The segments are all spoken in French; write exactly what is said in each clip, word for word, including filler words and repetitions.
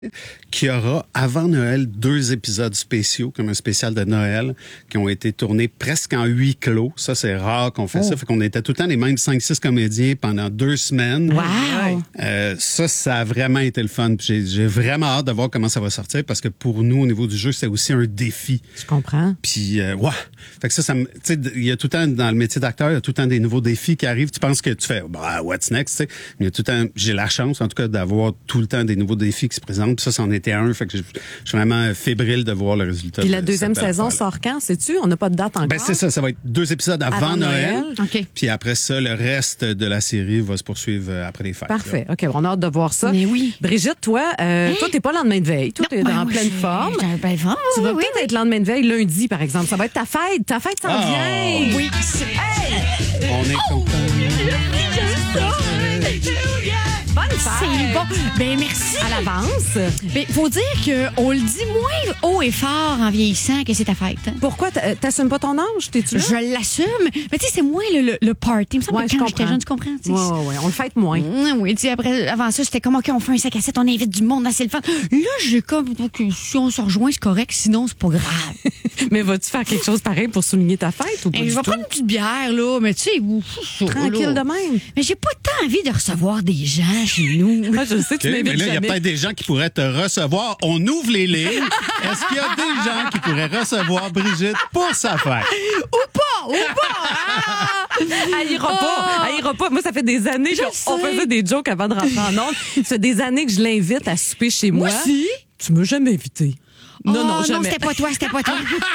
Qu'il y aura, avant Noël, deux épisodes spéciaux, comme un spécial de Noël, qui ont été tournés presque en huis clos. Ça, c'est rare qu'on fait oh. ça. Fait qu'on était tout le temps les mêmes cinq six comédiens pendant deux semaines. Wow! Euh, ça, ça a vraiment été le fun. J'ai, j'ai vraiment hâte de voir comment ça va sortir, parce que pour nous, au niveau du jeu, c'est aussi un défi. Je comprends. Puis, euh, ouais. Fait que ça, ça me, tu sais, il y a tout le temps, dans le métier d'acteur, il y a tout le temps des nouveaux défis qui arrivent. Tu penses que tu fais, bah, what's next, tu sais. Mais il y a tout le temps, j'ai la chance, en tout cas, d'avoir tout le temps des nouveaux défis qui se présentent. Puis ça, c'en était un. Fait que je, je suis vraiment fébrile de voir le résultat. Puis la de deuxième saison affaire-là. sort quand, sais-tu? On n'a pas de date encore. Ben, c'est ça. Ça va être deux épisodes avant, Avant Noël. Noël. OK. Puis après ça, le reste de la série va se poursuivre après les fêtes. Parfait. Là. OK, on a hâte de voir ça. Mais oui. Brigitte, toi, euh, hein? toi, t'es pas lendemain de veille. Toi, t'es ben, en moi, pleine j'ai- forme. j'ai un pleine forme. Tu vas oui, peut-être oui. être lendemain de veille lundi, par exemple. Ça va être ta fête. Ta fête s'en Oh. vient. Oui. Hey! On est content. Bonne fête. C'est bon. Ben merci. À l'avance. Ben, faut dire qu'on le dit moins haut et fort en vieillissant que c'est ta fête. hein. Pourquoi t'a- t'assumes pas ton âge? T'es-tu là? Je l'assume. Mais tu sais, c'est moins le, le, le party. Il me semble Ouais, que je quand j'étais comprends. jeune, tu comprends? tu sais, Ouais, ouais, ouais. On le fête moins. Mmh, oui, tu sais, après, avant ça, c'était comme, OK, on fait un sac à sept, on invite du monde, là, c'est le fun. Là, j'ai comme, OK, si on se rejoint, c'est correct, sinon, c'est pas grave. Mais vas-tu faire quelque chose pareil pour souligner ta fête ou pas Hey, du je vais tout? prendre une petite bière, là, mais tu sais, ouf, ça, Tranquille là. de même. Mais j'ai pas tant envie de recevoir des gens chez nous. Moi, je sais, tu OK, m'invites mais là, il y a jamais. peut-être des gens qui pourraient te recevoir. On ouvre les lignes. Est-ce qu'il y a des gens qui pourraient recevoir Brigitte pour sa fête? Ou pas, ou pas. Ah! Elle ira pas. Elle ira pas. Moi, ça fait des années Je qu'on sais. faisait des jokes avant de rentrer en onde. Ça fait des années que je l'invite à souper chez moi. Moi aussi. Tu m'as jamais invité. Non, Oh, non, jamais. c'était pas toi, c'était pas toi.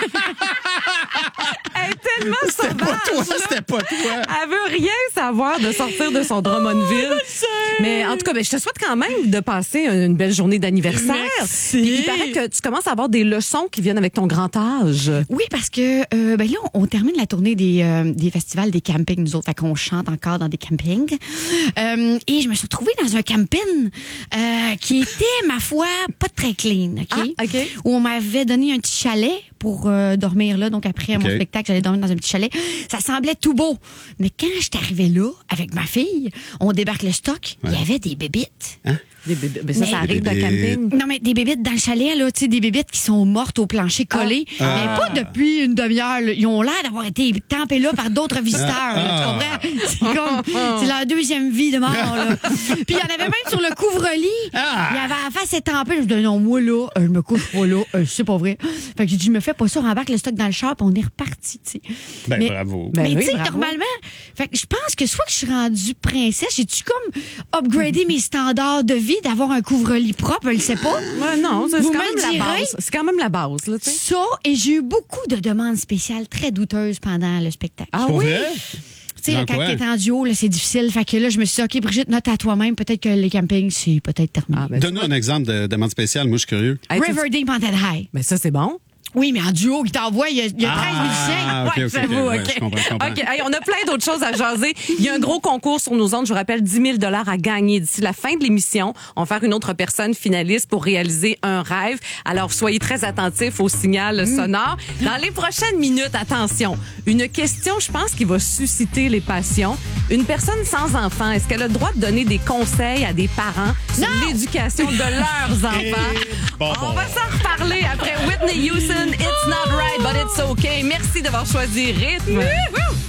Elle est tellement C'était pas sauvage. toi, c'était pas toi. Elle veut rien savoir de sortir de son Drummondville. Mais en tout cas, ben, je te souhaite quand même de passer une belle journée d'anniversaire. Merci. Puis il paraît que tu commences à avoir des leçons qui viennent avec ton grand âge. Oui, parce que euh, ben là, on, on termine la tournée des, euh, des festivals, des campings, nous autres. Fait qu'on chante encore dans des campings. Euh, et je me suis retrouvée dans un camping euh, qui était, ma foi, pas très clean. OK? Ah, OK. Où on m'avait donné un petit chalet pour euh, dormir là. Donc, après OK. mon spectacle, j'allais dormir dans un petit chalet. Ça semblait tout beau. Mais quand je suis arrivée là, avec ma fille, on débarque le stock, il y avait des bébites. Des bébés- ben ça, Mais- ça arrive de Des- camping. Non, mais des bébites dans le chalet, là, tu sais, des bébites qui sont mortes au plancher collé. Ah. Mais pas depuis une demi-heure, là. Ils ont l'air d'avoir été tampés là par d'autres visiteurs, là, tu comprends? C'est comme, c'est leur deuxième vie de mort, là. Puis il y en avait même sur le couvre-lit. Ah. Il y avait la face étampée. Je me dis, non, moi, là, euh, je me couche pas là. Euh, c'est pas vrai. Fait que j'ai dit, je me fais pas ça, on embarque le stock dans le char, puis on est reparti, tu sais. Ben, Mais- bravo. Ben mais oui, tu sais, bravo. normalement, fait que je pense que soit que je suis rendue princesse, j'ai-tu comme upgradé mes standards de vie d'avoir un couvre-lit propre, je le sais pas. Ouais, non, c'est Vous quand me même la direz? base. C'est quand même la base, là, tu sais. Ça, et j'ai eu beaucoup de demandes spéciales très douteuses pendant le spectacle. Ah Pour oui? vrai? Tu sais, Dans quand quoi? t'es en duo, là, c'est difficile. Fait que là, je me suis dit, OK, Brigitte, note à toi-même. Peut-être que les campings, c'est peut-être terminé. Ah, ben, Donne-nous un exemple de demande spéciale. Moi, je suis curieux. hey, tu- Riverdale Mountain High. Ben ça, c'est bon. Oui, mais en duo, qui t'envoie, il y a, il y a treize Ah, musiciens. OK, Ouais, OK, j'avoue, OK. Ouais, OK. je comprends, je comprends. OK, hey, on a plein d'autres choses à jaser. Il y a un gros concours sur nos ondes. Je vous rappelle, dix mille dollars à gagner d'ici la fin de l'émission. On va faire une autre personne finaliste pour réaliser un rêve. Alors, soyez très attentifs au signal sonore. Dans les prochaines minutes, attention, une question, je pense, qui va susciter les passions. Une personne sans enfant, est-ce qu'elle a le droit de donner des conseils à des parents sur l'éducation de leurs enfants? bon, On bon. va s'en reparler après Whitney Houston. It's not right, but it's okay. Merci d'avoir choisi Rythme.